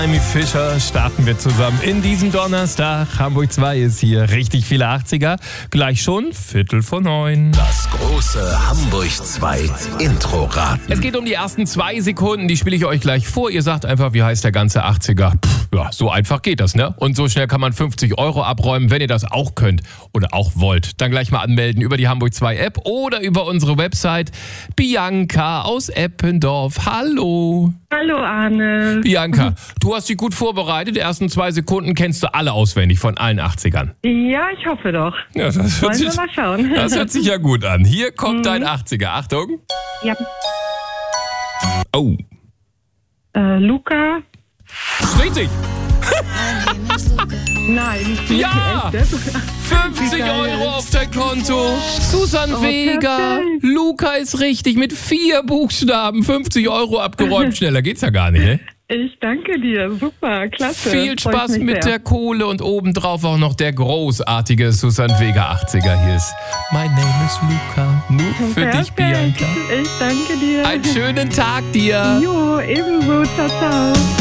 Amy Fischer starten wir zusammen in diesem Donnerstag. Hamburg 2 ist hier. Richtig viele 80er. Gleich schon 8:45. Das große Hamburg 2 Intro-Raten. Es geht um die ersten 2 Sekunden. Die spiele ich euch gleich vor. Ihr sagt einfach, wie heißt der ganze 80er? Ja, so einfach geht das, ne? Und so schnell kann man 50 € abräumen, wenn ihr das auch könnt oder auch wollt. Dann gleich mal anmelden über die Hamburg 2 App oder über unsere Website. Bianca aus Eppendorf. Hallo. Hallo Arne. Bianca, du hast dich gut vorbereitet. Die ersten 2 Sekunden kennst du alle auswendig von allen 80ern. Ja, ich hoffe doch. Ja, das Wollen wir mal schauen. Das hört sich ja gut an. Hier kommt dein 80er. Achtung. Ja. Oh. Luca. Richtig. Nein, nicht Ja. echt jetzt? 50 Wie geil. € auf dein Konto. Susan Vega. perfekt. Luca ist richtig mit 4 Buchstaben. 50 € abgeräumt. Schneller geht's ja gar nicht, ne? Ich danke dir. Super, klasse. Viel Freut Spaß mich mit sehr. der Kohle und obendrauf auch noch der großartige Susan Vega 80er. Hier ist My Name is Luca. Nur für dich, Perfekt. Bianca. Ich danke dir. Einen schönen Tag dir. Jo, ebenso. Ciao, ciao.